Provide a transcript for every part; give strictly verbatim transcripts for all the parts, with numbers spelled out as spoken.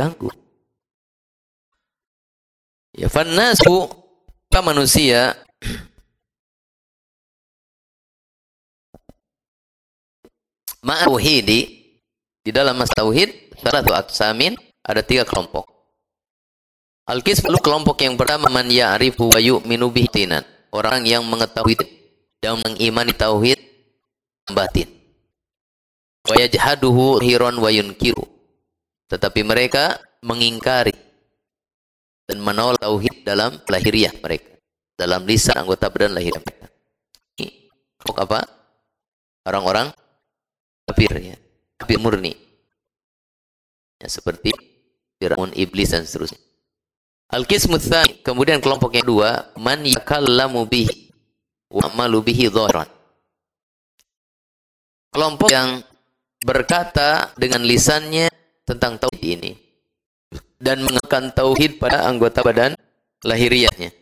diganggu. Ya fannasu manusia ma'auhidi di dalam mas tauhid salatu aqsamin ada tiga kelompok. Al-qismu kelompok yang pertama man ya'rifu wa yu'minu bihi tinan, orang yang mengetahui dan mengimani tauhid batin. Wa yajhaduhu hiron wa yunkiru, tetapi mereka mengingkari dan menolak tauhid dalam lahiriah mereka, dalam lisan anggota badan lahiriah mereka. Ini kelompok apa? Orang-orang kafir, ya, kafir murni, ya, seperti Firaun, iblis dan seterusnya. Al-qismu tsani, kemudian kelompok yang kedua, man yakallamu bihi wa amalu bihi dhahiran. Kelompok yang berkata dengan lisannya tentang tauhid ini dan mengamalkan tauhid pada anggota badan lahiriahnya.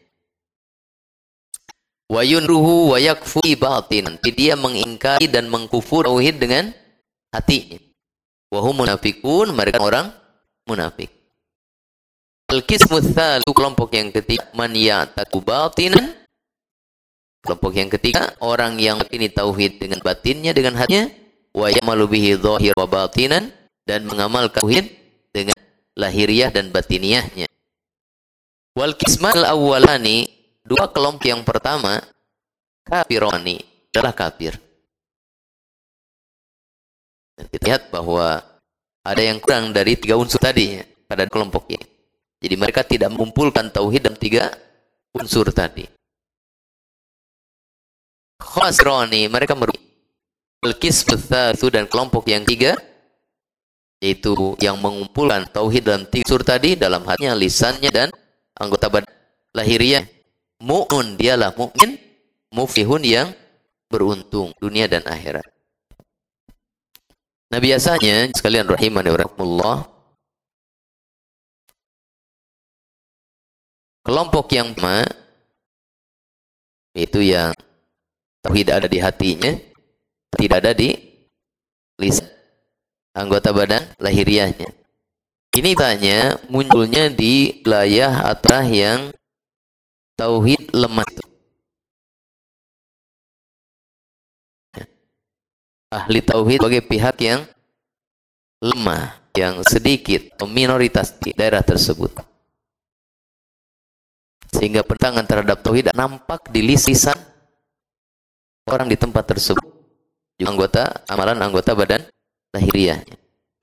Wa yunruhu wa yakfu batinan, dia mengingkari dan mengkufur tauhid dengan hatinya. Wa hum munafiqun, mereka orang munafik. Al-qismu tsalitsu, kelompok yang ketiga, man ya'taqu batinan. Kelompok yang ketiga, orang yang meyakini tauhid dengan batinnya, dengan hatinya, wa ya'malu bihi dhahir wa batinan, dan mengamalkan tauhid dengan lahiriah dan batiniahnya. Wal qismal awwalani, dua kelompok yang pertama, kafirani, adalah kafir. Dan kita lihat bahwa ada yang kurang dari tiga unsur tadi, ya, pada kelompok ini. Jadi mereka tidak mengumpulkan tauhid dalam tiga unsur tadi. Khasrani, mereka merugi. Al-qismu tsalitsu, dan kelompok yang tiga, yaitu yang mengumpulkan tauhid dalam tiga unsur tadi, dalam hatinya, lisannya, dan anggota badan lahiriah. Mu'min, dialah mukmin, muflihun, yang beruntung dunia dan akhirat. Nah, biasanya sekalian rahimani wa rahimakumullah, kelompok yang pertama itu yang tauhid ada di hatinya, tidak ada di lisan anggota badan lahiriahnya. Ini tanya munculnya di wilayah atrah yang tauhid lemah. Ahli tauhid sebagai pihak yang lemah, yang sedikit atau minoritas di daerah tersebut, sehingga penentangan terhadap tauhid nampak di lisan orang di tempat tersebut, juga anggota amalan anggota badan lahiriahnya.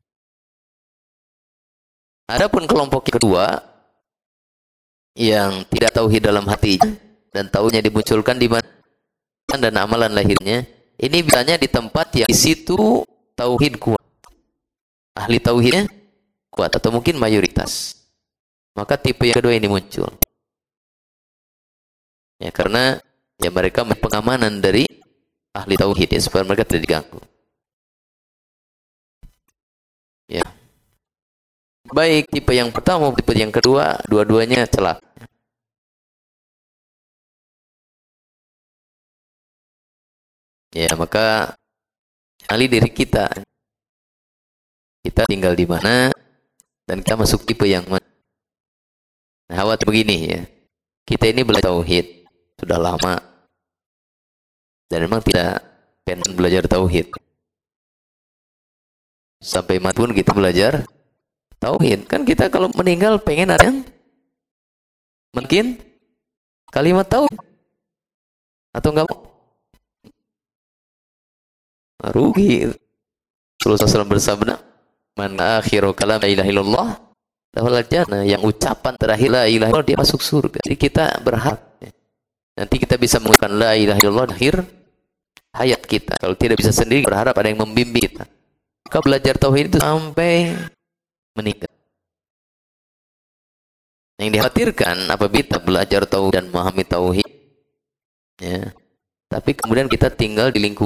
Adapun kelompok kedua yang tidak tauhid dalam hatinya dan tauhidnya dimunculkan di mana dan amalan lahirnya, ini biasanya di tempat yang di situ tauhid kuat, ahli tauhidnya kuat atau mungkin mayoritas, maka tipe yang kedua ini muncul. Ya, karena ya mereka pengamanan dari ahli tauhid, ya, supaya mereka tidak diganggu. Ya. Baik tipe yang pertama, tipe yang kedua, dua-duanya celaka. Ya, maka ahli diri kita, kita tinggal di mana dan kita masuk tipe yang mana. Nah, khawatir begini, ya. Kita ini belajar tauhid sudah lama dan memang tidak pengen belajar tauhid. Sampai mati pun kita belajar tauhid. Kan kita kalau meninggal pengen ada yang mungkin kalimat tauhid, atau enggak mau? Rugi. Rasulullah shallallahu alaihi wasallam bersabda, man akhiru kalam la ilaha illallah lahul jannah, yang ucapan terakhir la ilaha illallah dia masuk surga. Jadi kita berharap nanti kita bisa mengucapkan la ilaha illallah akhir hayat kita. Kalau tidak bisa sendiri, berharap ada yang membimbing kita. Maka belajar tauhid itu sampai meninggal. Yang dikhawatirkan apabila kita belajar tauhid dan memahami tauhid, ya, tapi kemudian kita tinggal di lingkungan